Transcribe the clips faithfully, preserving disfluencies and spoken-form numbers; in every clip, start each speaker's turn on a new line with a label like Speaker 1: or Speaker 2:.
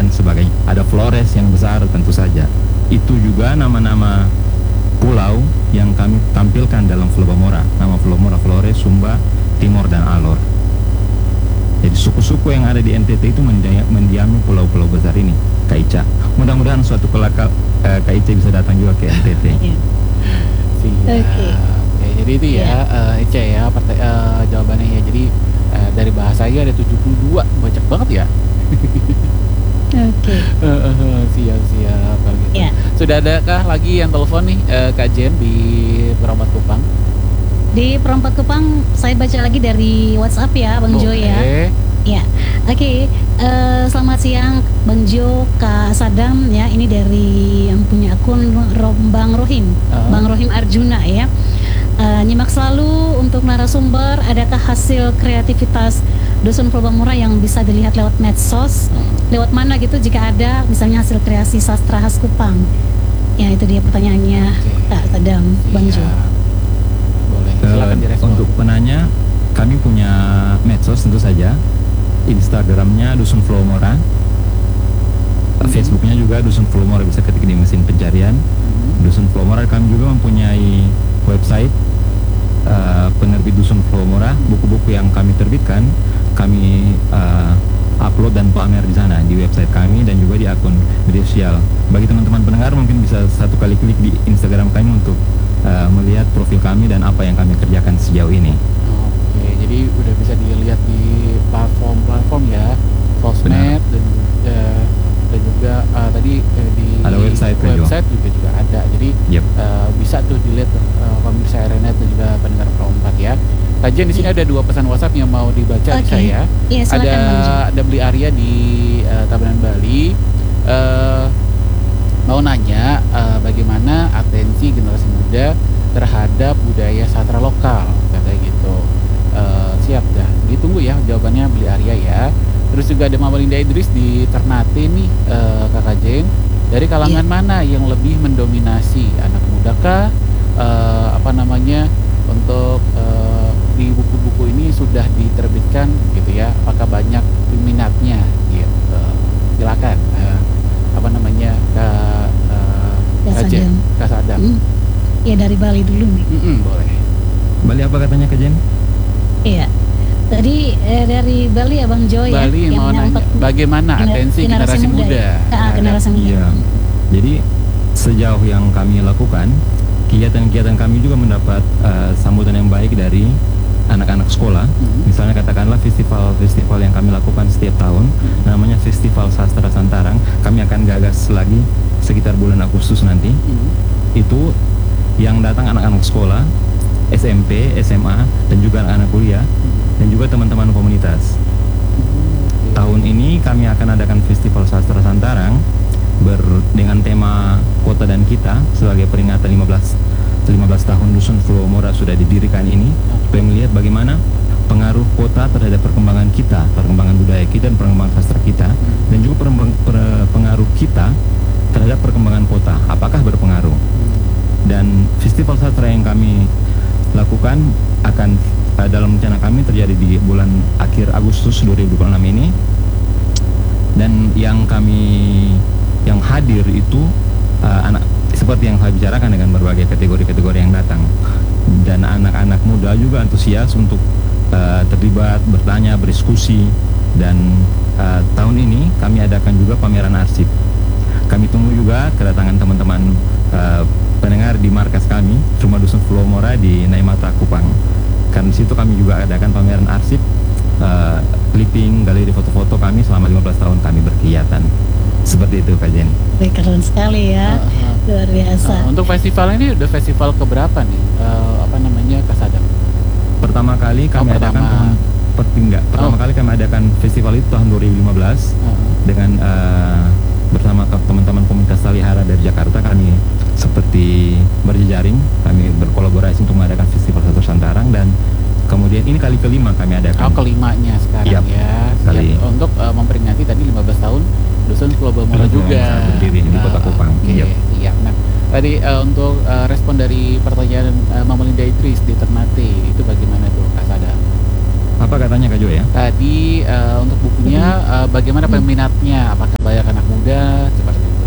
Speaker 1: dan sebagainya. Ada Flores yang besar tentu saja. Itu juga nama-nama pulau yang kami tampilkan dalam Flobamora. Nama Flobamora, Flores, Sumba, Timor, dan Alor. Jadi suku-suku yang ada di N T T itu mendia- mendiami pulau-pulau besar ini, Kak Ica. Mudah-mudahan suatu kelak uh, Kak Ica bisa datang juga ke N T T.
Speaker 2: Siap.
Speaker 3: Oke.
Speaker 2: Oke, jadi itu ya, uh, Ica ya, perte- uh, jawabannya ya. Jadi uh, dari bahasa aja ada tujuh puluh dua, banyak banget ya.
Speaker 3: Oke.
Speaker 2: Siap-siap kalau gitu.
Speaker 3: Ya.
Speaker 2: Sudah adakah lagi yang telepon nih, uh, Kak Jen di Perompat Kupang?
Speaker 3: Di Perompak Kupang saya baca lagi dari WhatsApp ya, Bang Jo ya.
Speaker 2: Boleh.
Speaker 3: Ya, oke. Eh, selamat siang, Bang Jo, Kak Sadam ya. Ini dari yang punya akun Ro- Bang Rohim,
Speaker 2: Uh.
Speaker 3: Bang Rohim Arjuna ya. Eh, nyimak selalu untuk narasumber. Adakah hasil kreativitas Dusun Flobamora yang bisa dilihat lewat medsos? Lewat mana gitu? Jika ada, misalnya hasil kreasi sastra khas Kupang. Ya, itu dia pertanyaannya,
Speaker 2: Oke.
Speaker 3: Kak Sadam, Bang Jo.
Speaker 2: Siap. Boleh.
Speaker 1: Uh,
Speaker 2: Silakan direspon.
Speaker 1: untuk penanya, kami punya medsos tentu saja. Instagramnya Dusun Flobamora,
Speaker 2: Hmm.
Speaker 1: Facebooknya juga Dusun Flobamora, bisa ketik di mesin pencarian.
Speaker 2: Hmm.
Speaker 1: Dusun Flobamora. Kami juga mempunyai website uh, penerbit Dusun Flobamora. Buku-buku yang kami terbitkan kami uh, upload dan pamer di sana di website kami dan juga di akun media sosial. Bagi teman-teman pendengar mungkin bisa satu kali klik di Instagram kami untuk uh, melihat profil kami dan apa yang kami kerjakan sejauh ini.
Speaker 2: Oke, jadi udah bisa dilihat di platform-platform ya, sosmed dan uh, dan juga uh, tadi uh, di
Speaker 1: Ada website juga.
Speaker 2: website juga juga ada. Jadi
Speaker 1: Yep.
Speaker 2: uh, bisa tuh dilihat uh, pemirsa R N Net dan juga pendengar Perompat ya. Kajian di sini ada dua pesan WhatsApp yang mau dibaca
Speaker 3: Oke.
Speaker 2: saya.
Speaker 3: Iya, silakan,
Speaker 2: Ada
Speaker 3: Bang Jo.
Speaker 2: ada Beli Arya di uh, Tabanan Bali. Uh, mau nanya uh, bagaimana atensi generasi muda terhadap budaya sastra lokal, katanya gitu. Uh, siap dah, ditunggu ya jawabannya Beli Arya ya. Terus juga ada Mama Linda Idris di Ternate nih, uh, Kakak Jeng. Dari kalangan
Speaker 3: Iya.
Speaker 2: mana yang lebih mendominasi, anak muda kah? Uh, apa namanya, untuk uh, di buku-buku ini sudah diterbitkan gitu ya? Apakah banyak peminatnya? Gitu. Silakan. Uh, apa namanya, Kak uh,
Speaker 3: Kak
Speaker 2: Kak Jen,
Speaker 3: Sadam.
Speaker 2: Kak Sadam.
Speaker 3: Hmm. Ya, dari Bali dulu nih.
Speaker 2: Mm-mm, boleh.
Speaker 1: Bali apa katanya Kak Jen?
Speaker 3: Iya. Tadi eh, dari Bali ya Bang Jo ya.
Speaker 2: Bali mau nanya,
Speaker 3: untuk
Speaker 2: bagaimana
Speaker 3: gener-
Speaker 2: atensi generasi, muda?
Speaker 3: ya? Ah,
Speaker 2: terhadap-
Speaker 3: generasi muda.
Speaker 1: Iya. Jadi sejauh yang kami lakukan, kegiatan-kegiatan kami juga mendapat uh, sambutan yang baik dari anak-anak sekolah.
Speaker 2: Mhm.
Speaker 1: Misalnya katakanlah festival-festival yang kami lakukan setiap tahun,
Speaker 2: Mhm.
Speaker 1: namanya Festival Sastra Santarang. Kami akan gagas lagi sekitar bulan Agustus nanti.
Speaker 2: Mhm.
Speaker 1: Itu yang datang anak-anak sekolah, S M P, S M A, dan juga anak-anak kuliah, dan juga teman-teman komunitas.
Speaker 2: Mhm.
Speaker 1: Tahun ini kami akan adakan Festival Sastra Santarang ber, dengan tema Kota dan Kita sebagai peringatan lima belas tahun Dusun Flobamora sudah didirikan ini, supaya melihat bagaimana pengaruh kota terhadap perkembangan kita, perkembangan budaya kita dan perkembangan sastra kita, dan juga per- per- pengaruh kita terhadap perkembangan kota, apakah berpengaruh. Dan festival sastra yang kami lakukan akan uh, dalam rencana kami terjadi di bulan akhir Agustus dua ribu dua puluh enam ini. Dan yang kami yang hadir itu uh, anak seperti yang saya bicarakan dengan berbagai kategori-kategori yang datang, dan anak-anak muda juga antusias untuk uh, terlibat, bertanya, berdiskusi. Dan uh, tahun ini kami adakan juga pameran arsip. Kami tunggu juga kedatangan teman-teman uh, pendengar di markas kami, Rumah Dusun Flobamora di Naimata, Kupang. Karena di situ kami juga adakan pameran arsip, uh, clipping, galeri foto-foto kami selama lima belas tahun kami berkegiatan. Seperti itu, Kak Jen.
Speaker 3: Wih, keren sekali ya.
Speaker 2: Uh-huh.
Speaker 3: Luar biasa.
Speaker 2: Uh, untuk festival ini udah festival keberapa nih? Uh, apa namanya, Kak Sadam?
Speaker 1: Pertama kali kami
Speaker 2: Oh,
Speaker 1: adakan
Speaker 2: pertama.
Speaker 1: tahun per, enggak, pertama
Speaker 2: Oh.
Speaker 1: kali kami adakan festival itu tahun dua ribu lima belas
Speaker 2: Uh-huh.
Speaker 1: dengan uh, bersama ke- teman-teman komunitas Talihara dari Jakarta. Kami seperti berjejaring, kami berkolaborasi untuk mengadakan festival Sastra Santarang, dan kemudian ini kali kelima kami adakan.
Speaker 2: Oh, kelimanya sekarang
Speaker 1: Yap,
Speaker 2: ya.
Speaker 1: kali.
Speaker 2: Siap. Untuk uh, memperingati tadi lima belas tahun Dusun Flobamora
Speaker 1: Dusun
Speaker 2: juga.
Speaker 1: Flobamora berdiri di Kota Kupang.
Speaker 2: Oke,
Speaker 1: Yap.
Speaker 2: siap. Nah, tadi uh, untuk uh, respon dari pertanyaan uh, Mama Linda Idris di Ternate, itu bagaimana tuh, Kak Sadam?
Speaker 1: Apa katanya Kak Jo ya?
Speaker 2: Tadi uh, untuk bukunya uh, bagaimana peminatnya? Apakah banyak anak muda seperti itu?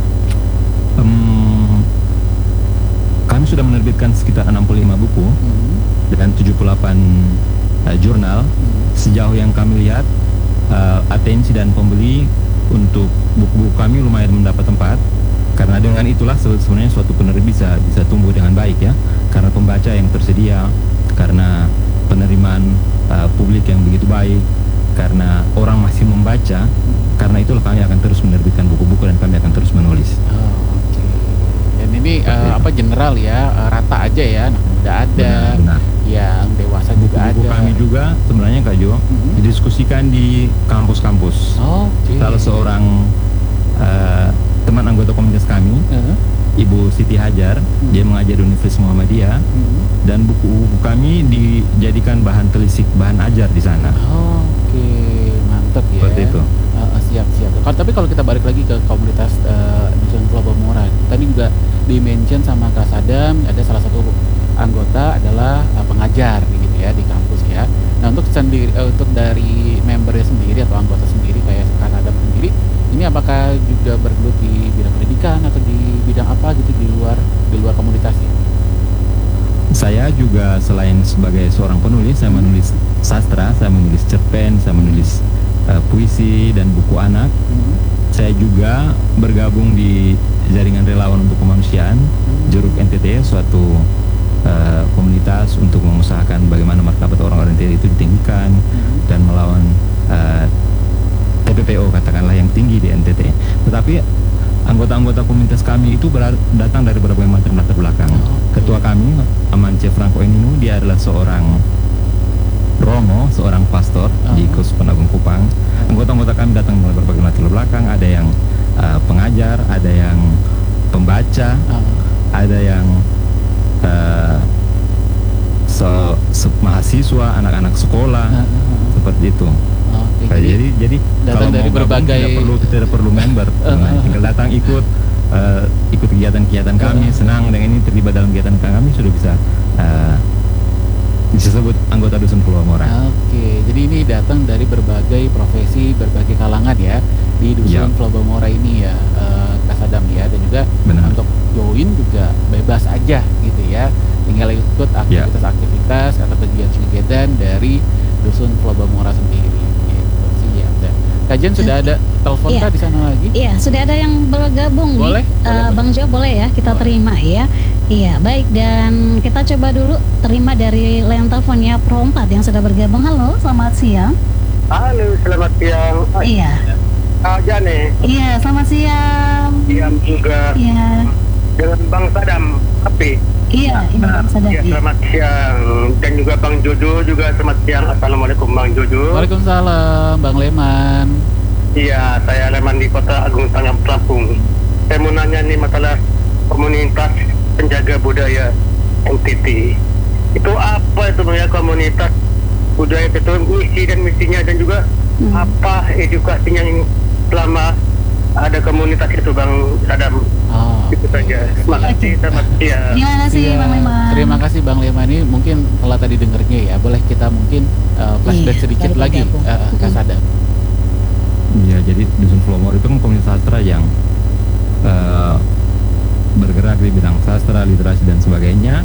Speaker 1: Um, kami sudah menerbitkan sekitar enam puluh lima buku
Speaker 2: Hmm.
Speaker 1: dengan tujuh puluh delapan uh, jurnal.
Speaker 2: Hmm.
Speaker 1: Sejauh yang kami lihat, uh, atensi dan pembeli untuk buku-buku kami lumayan mendapat tempat. Karena dengan itulah se- sebenarnya suatu penerbit bisa bisa tumbuh dengan baik ya. Karena pembaca yang tersedia, karena penerimaan uh, publik yang begitu baik, karena orang masih membaca. Karena itulah kami akan terus menerbitkan buku-buku dan kami akan terus menulis.
Speaker 2: Oh, oke. Dan ini uh, apa general ya, uh, rata aja ya, anak muda ada,
Speaker 1: Benar, benar.
Speaker 2: yang dewasa juga
Speaker 1: Buku-buku
Speaker 2: ada.
Speaker 1: kami juga sebenarnya Kak Jo
Speaker 2: Mhm.
Speaker 1: didiskusikan di kampus-kampus.
Speaker 2: Oh, oke.
Speaker 1: Salah seorang uh, teman anggota komunitas kami,
Speaker 2: Uh,
Speaker 1: Ibu Siti Hajar,
Speaker 2: Hmm.
Speaker 1: dia mengajar di Universitas Muhammadiyah,
Speaker 2: mhm.
Speaker 1: dan buku-buku kami dijadikan bahan telisik, bahan ajar di sana.
Speaker 2: Oh, oke, mantap ya.
Speaker 1: Seperti itu.
Speaker 2: Uh, uh, siap siap. Kalau tapi kalau kita balik lagi ke komunitas uh, Dusun Pulau Bamora, tadi juga di-mention sama Kak Sadam ada salah satu anggota adalah uh, pengajar gitu ya di kampus ya. Nah untuk sendiri uh, untuk dari membernya sendiri atau anggota sendiri kayak Kak Sadam sendiri, ini apakah juga bergelut di bidang pendidikan atau di bidang apa gitu di luar di luar komunitasnya?
Speaker 1: Saya juga selain sebagai seorang penulis, saya menulis sastra, saya menulis cerpen, saya menulis uh, puisi dan buku anak.
Speaker 2: Hmm.
Speaker 1: Saya juga bergabung di Jaringan Relawan untuk Kemanusiaan, Jeruk N T T, suatu uh, komunitas untuk mengusahakan bagaimana martabat orang-orang N T T itu ditinggikan
Speaker 2: Hmm.
Speaker 1: dan melawan uh, T P P O katakanlah yang tinggi di N T T. Tetapi anggota-anggota komunitas kami itu berar- datang dari berbagai macam latar belakang.
Speaker 2: Oh, oke.
Speaker 1: Ketua kami, Amance Franco Eninu, dia adalah seorang romo, seorang pastor di
Speaker 2: Uh-huh.
Speaker 1: Keuskupan Agung Kupang. Anggota-anggota kami datang dari berbagai latar belakang. Ada yang uh, pengajar, ada yang pembaca,
Speaker 2: Uh,
Speaker 1: ada yang uh, se- se- mahasiswa, anak-anak sekolah,
Speaker 2: uh, uh, uh.
Speaker 1: seperti itu.
Speaker 2: Oke,
Speaker 1: Nah, jadi jadi
Speaker 2: datang
Speaker 1: kalau
Speaker 2: dari
Speaker 1: mau gabung
Speaker 2: berbagai-
Speaker 1: tidak perlu tidak perlu member,
Speaker 2: Uh,
Speaker 1: Nah,
Speaker 2: uh.
Speaker 1: tinggal datang ikut uh, ikut kegiatan-kegiatan kami,
Speaker 2: Uh, uh.
Speaker 1: senang dengan ini terlibat dalam kegiatan kami sudah bisa uh, disebut anggota Dusun Pulau Bamora.
Speaker 2: Oke, jadi ini datang dari berbagai profesi, berbagai kalangan ya di Dusun
Speaker 1: Ya.
Speaker 2: Pulau Bamora ini ya, eh, Kak Sadam ya, dan juga
Speaker 1: Benar.
Speaker 2: untuk join juga bebas aja gitu ya, tinggal ikut
Speaker 1: Ya.
Speaker 2: aktivitas-aktivitas atau kegiatan-kegiatan dari Dusun Pulau Bamora sendiri. Gitu sih ya. Dan kajian sudah ada telepon
Speaker 3: Iya.
Speaker 2: Kak di sana lagi?
Speaker 3: Iya, sudah ada yang bergabung
Speaker 2: Boleh,
Speaker 3: nih.
Speaker 2: boleh,
Speaker 3: Eh,
Speaker 2: boleh.
Speaker 3: Bang Jo boleh ya kita
Speaker 2: Boleh.
Speaker 3: terima ya. Iya, baik, dan kita coba dulu terima dari line teleponnya Pro empat yang sudah bergabung. Halo, selamat siang.
Speaker 4: Halo, selamat siang. Ah,
Speaker 3: Iya.
Speaker 4: aja nih,
Speaker 3: Iya, selamat siang.
Speaker 4: diam juga
Speaker 3: Iya.
Speaker 4: dengan Bang Sadam. Tapi,
Speaker 3: Iya, ini Bang Sadam.
Speaker 4: ya,
Speaker 3: Iya.
Speaker 4: selamat siang. Dan juga Bang Jojo juga selamat siang. Assalamualaikum Bang Jojo.
Speaker 2: Waalaikumsalam, Bang Leman.
Speaker 4: Iya, saya Leman di Kota Agung Tanjung Lampung. Saya mau nanya nih masalah komunitas penjaga budaya N T T. Itu apa itu ya komunitas budaya itu misi dan misinya, dan juga
Speaker 3: Hmm.
Speaker 4: apa edukasinya yang selama ada komunitas itu Bang Sadam.
Speaker 2: Oh,
Speaker 4: Itu
Speaker 2: oke.
Speaker 4: saja. Terima kasih, selamat siang.
Speaker 3: Terima kasih
Speaker 2: Iya,
Speaker 3: Bang Leman.
Speaker 2: terima kasih Bang Leman. Ini mungkin telah tadi dengernya ya, boleh kita mungkin uh, flashback
Speaker 3: Iya,
Speaker 2: sedikit
Speaker 3: baru
Speaker 2: lagi,
Speaker 3: bergabung.
Speaker 2: uh, Kak
Speaker 3: Mm-mm.
Speaker 2: Sadam.
Speaker 1: Ya, jadi Dusun Pulau Bamora itu kan komunitas sastra yang uh, bergerak di bidang sastra, literasi dan sebagainya.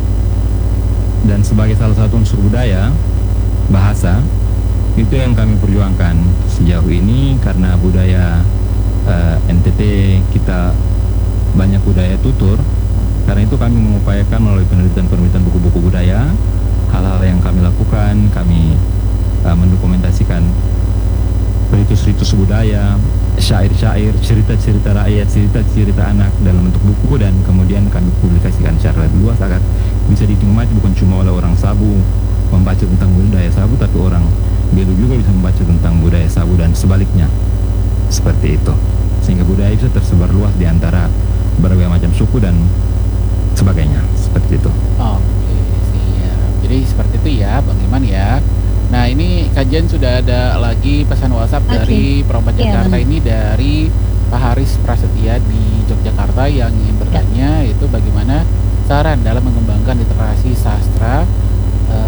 Speaker 1: Dan sebagai salah satu unsur budaya, bahasa, itu yang kami perjuangkan sejauh ini karena budaya uh, N T T kita banyak budaya tutur. Karena itu kami mengupayakan melalui penelitian-penelitian buku-buku budaya, hal-hal yang kami lakukan, kami uh, mendokumentasikan ritus-ritus budaya, syair-syair, cerita-cerita rakyat, cerita-cerita anak dalam bentuk buku, dan kemudian kami publikasikan secara lebih luas agar bisa dinikmati bukan cuma oleh orang Sabu membaca tentang budaya Sabu, tapi orang Belu juga bisa membaca tentang budaya Sabu dan sebaliknya, seperti itu, sehingga budaya bisa tersebar luas di antara berbagai macam suku dan sebagainya, seperti itu.
Speaker 2: Oke, siap. Jadi seperti itu ya, Bang Iman ya. Nah, ini kajian sudah ada lagi pesan WhatsApp
Speaker 3: Oke.
Speaker 2: dari Perompak
Speaker 3: Iya,
Speaker 2: Jakarta
Speaker 3: benar.
Speaker 2: ini dari Pak Haris Prasetya di Yogyakarta yang ingin bertanya itu bagaimana saran dalam mengembangkan literasi sastra eh,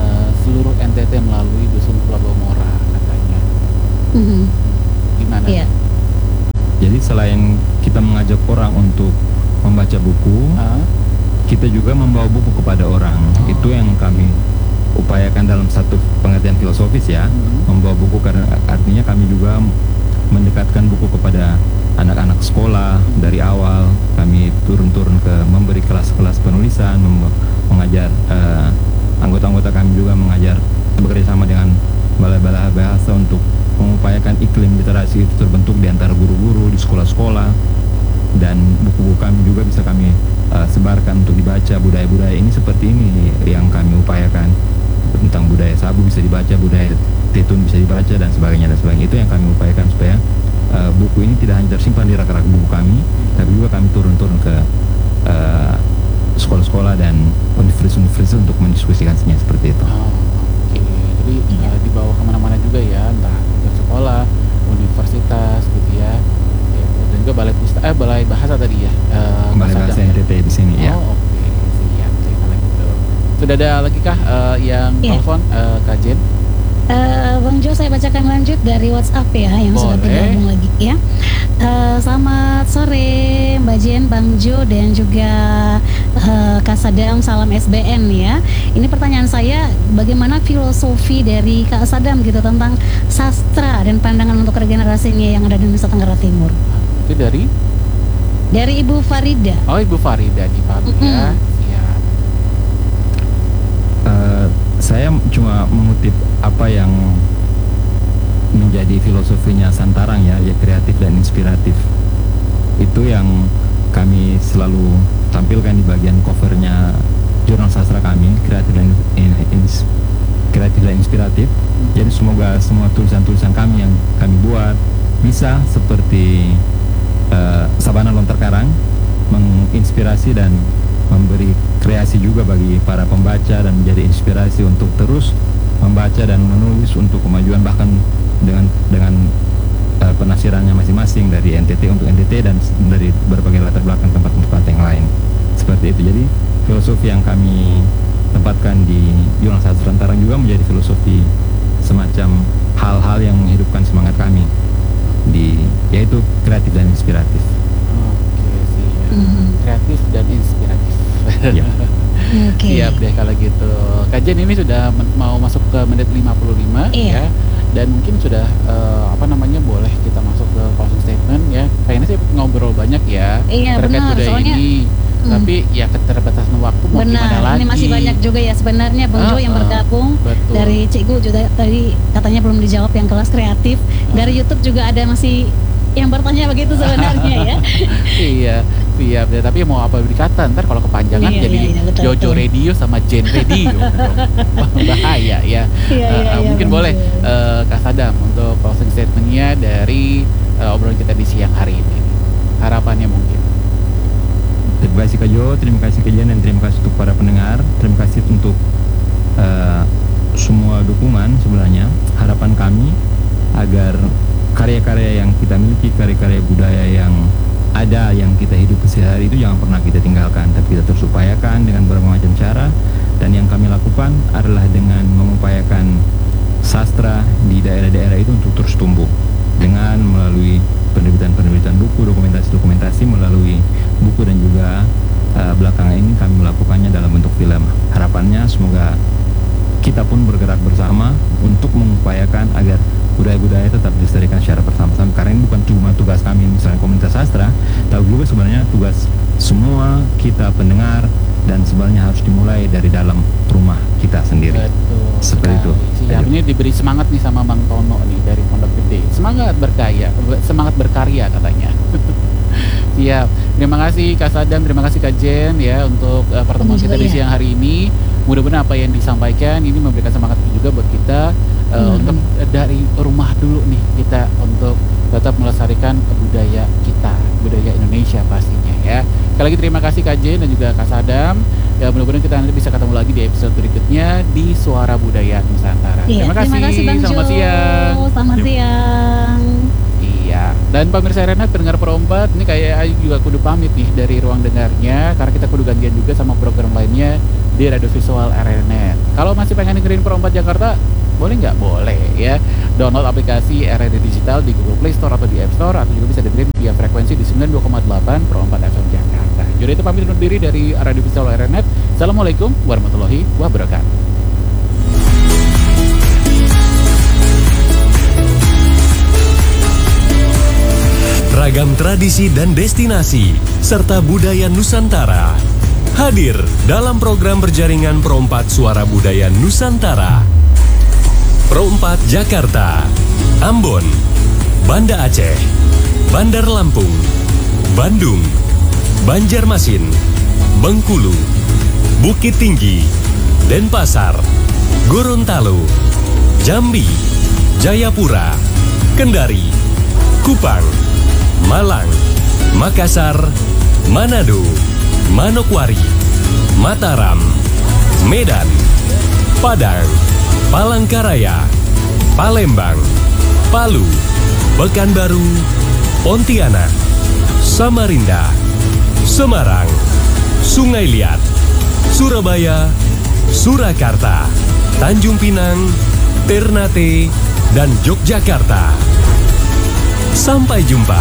Speaker 2: seluruh N T T melalui Dusun Pulau Mora katanya.
Speaker 3: Mhm.
Speaker 2: Gimana?
Speaker 3: Iya.
Speaker 1: Jadi selain kita mengajak orang untuk membaca buku,
Speaker 2: Ah,
Speaker 1: kita juga membawa buku kepada orang.
Speaker 2: Oh.
Speaker 1: Itu yang kami upayakan dalam satu pengertian filosofis ya.
Speaker 2: Hmm.
Speaker 1: Membawa buku karena artinya kami juga mendekatkan buku kepada anak-anak sekolah. Dari awal kami turun-turun ke memberi kelas-kelas penulisan, mem- mengajar eh, anggota-anggota kami juga mengajar bekerjasama dengan balai-balai bahasa untuk mengupayakan iklim literasi itu terbentuk di antara guru-guru di sekolah-sekolah, dan buku-buku kami juga bisa kami uh, sebarkan untuk dibaca. Budaya-budaya ini seperti ini yang kami upayakan, tentang budaya Sabu bisa dibaca, budaya Tetun bisa dibaca, dan sebagainya dan sebagainya. Itu yang kami upayakan supaya uh, buku ini tidak hanya tersimpan di rak-rak buku kami, tapi juga kami turun-turun ke uh, sekolah-sekolah dan universitas-universitas untuk mendiskusikannya seperti itu.
Speaker 2: Oh, oke. Jadi
Speaker 3: Iya.
Speaker 2: eh, dibawa kemana-mana juga ya, entah ke sekolah, universitas gitu ya. Ya, dan juga balai pustaka, eh balai bahasa tadi ya. eh,
Speaker 1: Balai
Speaker 2: Mas
Speaker 1: bahasa
Speaker 2: Adam
Speaker 1: N T T di sini ya.
Speaker 2: Oh, oke, siap. Baik, kalau gitu. Sudah ada lagi kah eh, yang
Speaker 3: Iya.
Speaker 2: telepon, eh, Kak Jen?
Speaker 3: Eh, Bang Jo, saya bacakan lanjut dari WhatsApp ya, yang sudah
Speaker 2: Boleh.
Speaker 3: tergabung lagi ya. Eh, selamat sore Mbak Jen, Bang Jo, dan juga eh, Kak Sadam, salam S B N ya. Ini pertanyaan saya, bagaimana filosofi dari Kak Sadam gitu tentang sastra dan pandangan untuk regenerasinya yang ada di Nusa Tenggara Timur?
Speaker 2: Itu dari
Speaker 3: Dari Ibu Farida.
Speaker 2: Oh, Ibu Farida di Palu ya.
Speaker 3: Mm-mm.
Speaker 2: Siap.
Speaker 1: Eh, saya cuma mengutip apa yang menjadi filosofinya Santarang ya, ya kreatif dan inspiratif. Itu yang kami selalu tampilkan di bagian covernya jurnal sastra kami, kreatif dan in- ins- kreatif dan inspiratif. Jadi semoga semua tulisan-tulisan kami yang kami buat bisa seperti eh, Sabana Lontar Karang, menginspirasi dan memberi kreasi juga bagi para pembaca dan menjadi inspirasi untuk terus membaca dan menulis untuk kemajuan, bahkan dengan dengan uh, penafsirannya masing-masing dari N T T untuk N T T dan s- dari berbagai latar belakang tempat-tempat yang lain. Seperti itu. Jadi filosofi yang kami tempatkan di Jurnal Sastra Santarang juga menjadi filosofi semacam hal-hal yang menghidupkan semangat kami di yaitu kreatif dan inspiratif.
Speaker 2: Oke, siap.
Speaker 3: Mhm.
Speaker 2: Kreatif dan inspiratif.
Speaker 1: Ya.
Speaker 3: Oke.
Speaker 2: Siap deh kalau gitu. Kajian ini sudah men- mau masuk ke menit lima puluh lima
Speaker 3: Iya.
Speaker 2: ya. Dan mungkin sudah eh, apa namanya boleh kita masuk ke closing statement ya. Kayaknya sih ngobrol banyak ya
Speaker 3: Iya,
Speaker 2: terkait
Speaker 3: benar.
Speaker 2: budaya
Speaker 3: Soalnya
Speaker 2: ini.
Speaker 3: Hmm.
Speaker 2: Tapi ya keterbatasan waktu mau gimana
Speaker 3: benar,
Speaker 2: lagi.
Speaker 3: ini masih banyak juga ya sebenarnya Bang Jo yang
Speaker 2: Ah, ah,
Speaker 3: bergabung.
Speaker 2: betul.
Speaker 3: Dari Cikgu juga tadi katanya belum dijawab yang kelas kreatif. Dari YouTube juga ada masih yang bertanya begitu sebenarnya ya.
Speaker 2: Iya, siap deh. Tapi mau apa dikata ntar kalau kepanjangan
Speaker 3: Iya,
Speaker 2: jadi
Speaker 3: iya, iya, betul,
Speaker 2: Jojo
Speaker 3: betul.
Speaker 2: Radio sama Jen Radio dong. Bahaya ya.
Speaker 3: Iya,
Speaker 2: Eh,
Speaker 3: iya,
Speaker 2: eh,
Speaker 3: iya,
Speaker 2: mungkin
Speaker 3: Bang
Speaker 2: boleh
Speaker 3: Jo.
Speaker 2: eh, Kak Sadam untuk closing statementnya dari eh, obrolan kita di siang hari ini. Harapannya mungkin.
Speaker 1: Terima kasih Kak Jo, terima kasih Kak Jen, dan terima kasih untuk para pendengar. Terima kasih untuk eh, semua dukungan sebenarnya. Harapan kami agar karya-karya yang kita miliki, karya-karya budaya yang ada, yang kita hidup sehari itu jangan pernah kita tinggalkan, tapi kita terus upayakan dengan berbagai macam cara. Dan yang kami lakukan adalah dengan mengupayakan sastra di daerah-daerah itu untuk terus tumbuh dengan melalui penerbitan-penerbitan buku, dokumentasi-dokumentasi, melalui buku, dan juga uh, belakangan ini kami melakukannya dalam bentuk film. Harapannya semoga kita pun bergerak bersama untuk mengupayakan agar budaya-budaya tetap dilestarikan secara bersama-sama, karena ini bukan cuma tugas kami misalnya komunitas sastra, tapi juga sebenarnya tugas semua kita pendengar, dan sebenarnya harus dimulai dari dalam rumah kita sendiri.
Speaker 2: Betul.
Speaker 1: Seperti itu.
Speaker 2: sekali. Siap, ini diberi semangat nih sama Bang Tono nih dari Pondok Gede. Semangat berkarya, semangat berkarya katanya. Siap. Terima kasih Kak Sadam, terima kasih Kak Jen ya untuk uh, pertemuan
Speaker 3: Sama
Speaker 2: kita
Speaker 3: juga
Speaker 2: di
Speaker 3: ya.
Speaker 2: siang hari ini. Mudah-mudahan apa yang disampaikan ini memberikan semangat juga buat kita uh,
Speaker 3: Hmm.
Speaker 2: untuk uh, dari rumah dulu nih kita untuk tetap melestarikan budaya kita, budaya Indonesia pastinya ya. Sekali lagi terima kasih Kak Jen dan juga Kak Sadam. Ya mudah-mudahan kita nanti bisa ketemu lagi di episode berikutnya di Suara Budaya Nusantara.
Speaker 3: Iya,
Speaker 2: Terima kasih.
Speaker 3: Bang
Speaker 2: Selamat
Speaker 3: Jo.
Speaker 2: siang.
Speaker 3: Selamat siang.
Speaker 2: Iya. Dan pemirsa R N F pendengar perompat, ini kayak Ayu juga kudu pamit nih dari ruang dengarnya, karena kita kudu gantian juga sama program lainnya di Radio Visual R N F. Kalau masih pengen dengerin perompat Jakarta, boleh nggak? Boleh ya. Download aplikasi R N F Digital di Google Play Store atau di App Store, atau juga bisa dengerin via frekuensi di sembilan puluh dua koma delapan perompat F M Jakarta. Jadi itu pamit undur diri dari Radio Visual R N F. Assalamualaikum warahmatullahi wabarakatuh.
Speaker 5: Ragam tradisi dan destinasi, serta budaya Nusantara hadir dalam program berjaringan Perompat Suara Budaya Nusantara. Perompat Jakarta, Ambon, Banda Aceh, Bandar Lampung, Bandung, Banjarmasin, Bengkulu, Bukit Tinggi, Denpasar, Gorontalo, Jambi, Jayapura, Kendari, Kupang, Malang, Makassar, Manado, Manokwari, Mataram, Medan, Padang, Palangkaraya, Palembang, Palu, Pekanbaru, Pontianak, Samarinda, Semarang, Sungai Liat, Surabaya, Surakarta, Tanjung Pinang, Ternate, dan Yogyakarta. Sampai jumpa.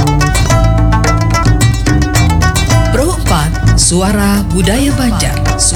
Speaker 6: Perompat Suara Budaya Banjar.